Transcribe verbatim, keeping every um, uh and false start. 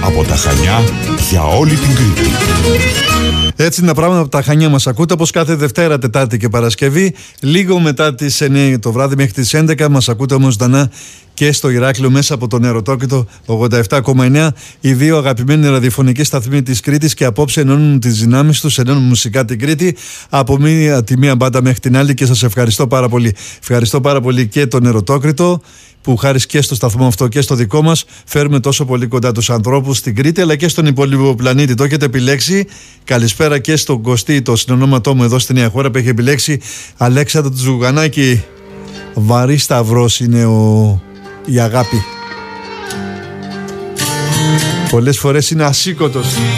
Από τα Χανιά για όλη την Κρήτη. Έτσι είναι τα πράγματα από τα Χανιά. Μας ακούτε όπως κάθε Δευτέρα, Τετάρτη και Παρασκευή. Λίγο μετά τις εννιά το βράδυ μέχρι τις έντεκα. Μας ακούτε όμως ζωντανά και στο Ηράκλειο μέσα από τον Νεροτόκητο ογδόντα επτά κόμμα εννιά. Οι δύο αγαπημένοι ραδιοφωνικοί σταθμοί της Κρήτης και απόψε ενώνουν τις δυνάμεις τους, ενώνουν μουσικά την Κρήτη από μία, τη μία μπάντα μέχρι την άλλη. Και σας ευχαριστώ πάρα πολύ. Ευχαριστώ πάρα πολύ και τον Νεροτόκητο, που χάρη και στο σταθμό αυτό και στο δικό μας φέρουμε τόσο πολύ κοντά τους ανθρώπους στην Κρήτη, αλλά και στον υπόλοιπο πλανήτη. Το έχετε επιλέξει. Καλησπέρα και στον Κωστή, το συνονόματό μου εδώ στη Νέα Χώρα, που έχει επιλέξει Αλέξανδρο Τζουγανάκη. Βαρύ σταυρός είναι ο... η αγάπη. Πολλές φορές είναι ασήκωτος.